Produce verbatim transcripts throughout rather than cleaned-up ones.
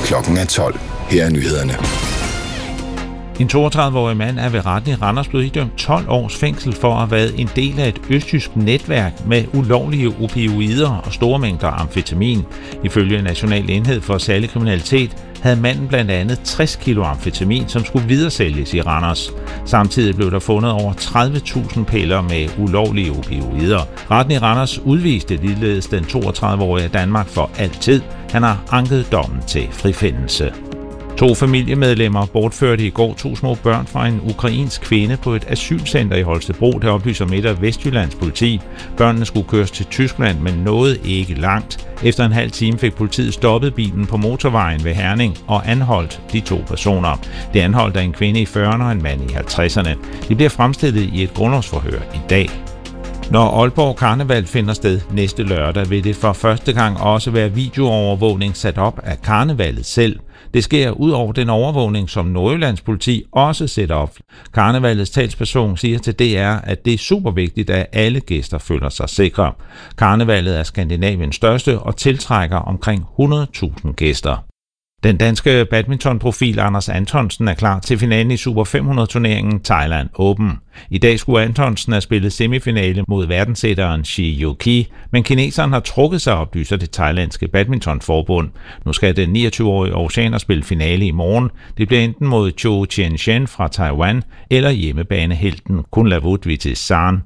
Klokken er tolv. Her er nyhederne. En toogtredive-årig mand er ved retten i Randers blevet idømt tolv års fængsel for at have været en del af et østtysk netværk med ulovlige opioider og store mængder amfetamin. Ifølge National Enhed for Særlig Kriminalitet havde manden blandt andet tres kilo amfetamin, som skulle videresælges i Randers. Samtidig blev der fundet over tredive tusind piller med ulovlige opioider. Retten i Randers udviste ligeledes den toogtredive-årige af Danmark for altid. Han har anket dommen til frifindelse. To familiemedlemmer bortførte i går to små børn fra en ukrainsk kvinde på et asylcenter i Holstebro, der oplyser Midt- og Vestjyllands politi. Børnene skulle køres til Tyskland, men nåede ikke langt. Efter en halv time fik politiet stoppet bilen på motorvejen ved Herning og anholdt de to personer. Det anholdt af en kvinde i fyrrerne og en mand i halvtredserne. De bliver fremstillet i et grundlovsforhør i dag. Når Aalborg Karneval finder sted næste lørdag, vil det for første gang også være videoovervågning sat op af karnevalet selv. Det sker ud over den overvågning, som Nordjyllands politi også sætter op. Karnevalets talsperson siger til D R, at det er super vigtigt, at alle gæster føler sig sikre. Karnevalet er Skandinaviens største og tiltrækker omkring hundrede tusind gæster. Den danske badmintonprofil Anders Antonsen er klar til finalen i Super fem hundrede-turneringen Thailand Open. I dag skulle Antonsen have spillet semifinale mod verdenssætteren Shi Yuqi, men kineseren har trukket sig, oplyser det thailandske badmintonforbund. Nu skal den niogtyve-årige oceaner spille finale i morgen. Det bliver enten mod Zhou Tianchen fra Taiwan eller hjemmebanehelten Kunlavut Vitezan.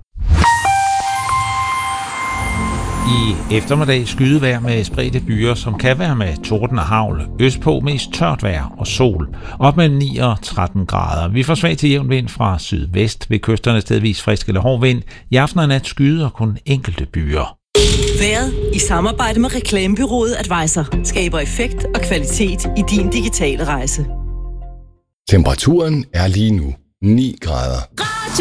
I eftermiddag skydevejr med spredte byer, som kan være med torden og hagl. Østpå mest tørt vejr og sol. Op mellem ni og tretten grader. Vi får svag til jævn vind fra sydvest. Ved kysterne stedvis frisk eller hård vind. I aften og nat skyder kun enkelte byer. Vejret i samarbejde med reklamebureauet Advisor skaber effekt og kvalitet i din digitale rejse. Temperaturen er lige nu ni grader.